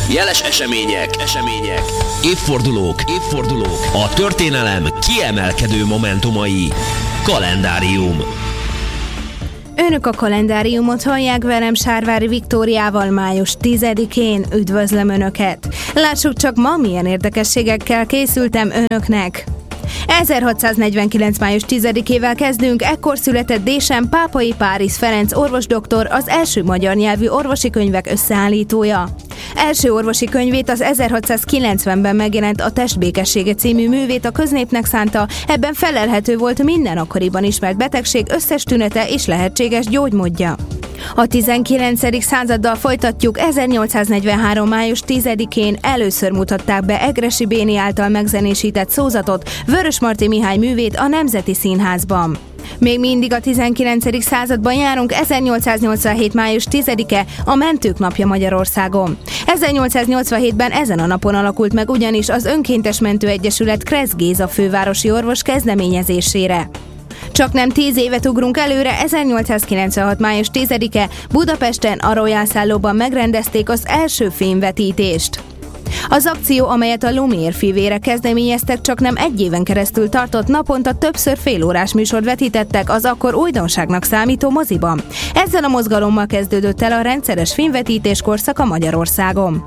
jeles események, évfordulók, a történelem kiemelkedő momentumai. Kalendárium. Önök a kalendáriumot hallják, velem Sárvári Viktóriával május 10-én. Üdvözlöm Önöket! Lássuk csak ma, milyen érdekességekkel készültem Önöknek. 1649. május 10-ével kezdünk, ekkor született Désem Pápai Páriz Ferenc orvosdoktor, az első magyar nyelvű orvosi könyvek összeállítója. Első orvosi könyvét, az 1690-ben megjelent A test békessége című művét a köznépnek szánta, ebben felelhető volt minden akkoriban ismert betegség összes tünete és lehetséges gyógymódja. A 19. századdal folytatjuk. 1843. május 10-én először mutatták be Egressy Béni által megzenésített szózatot, Vörösmarty Mihály művét a Nemzeti Színházban. Még mindig a 19. században járunk. 1887. május 10-e a Mentők napja Magyarországon. 1887-ben ezen a napon alakult meg ugyanis az Önkéntes Mentőegyesület Kressz Géza fővárosi orvos kezdeményezésére. Csaknem 10 évet ugrunk előre. 1896. május 10-e Budapesten a Royal szállóban megrendezték az első filmvetítést. Az akció, amelyet a Lumière fivérek kezdeményeztek, csaknem egy éven keresztül tartott, naponta többször félórás műsort vetítettek az akkor újdonságnak számító moziban. Ezzel a mozgalommal kezdődött el a rendszeres filmvetítés korszaka Magyarországon.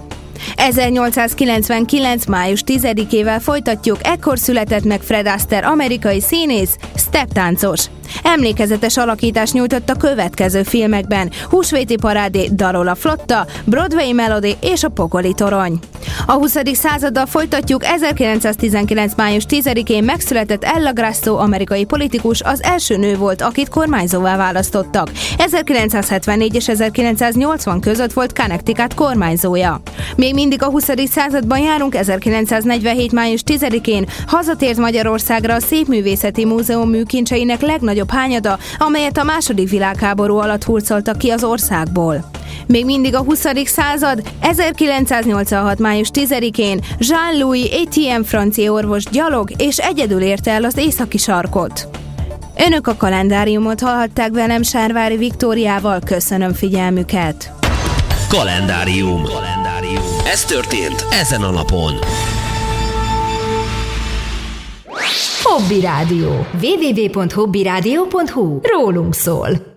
1899. május 10-ével folytatjuk, ekkor született meg Fred Astaire, amerikai színész, stepptáncos. Emlékezetes alakítást nyújtott a következő filmekben: Húsvéti parádé, Darol a flotta, Broadway Melody és a Pokoli torony. A 20. századdal folytatjuk. 1919. május 10-én megszületett Ella Grasso, amerikai politikus, az első nő volt, akit kormányzóvá választottak. 1974 és 1980 között volt Connecticut kormányzója. Még mindig a 20. században járunk. 1947. május 10-én hazatért Magyarországra a Szépművészeti Múzeum műkincseinek legnagyobb hányada, amelyet a II. Világháború alatt hurcoltak ki az országból. Még mindig a 20. század. 1986. május 10-én Jean-Louis Etienne francia orvos gyalog és egyedül érte el az északi sarkot. Önök a kalendáriumot hallhatták, velem Sárvári Viktóriával. Köszönöm figyelmüket! Kalendárium. Ez történt ezen a napon. Hobby Rádió. www.hobbyradio.hu. Rólunk szól.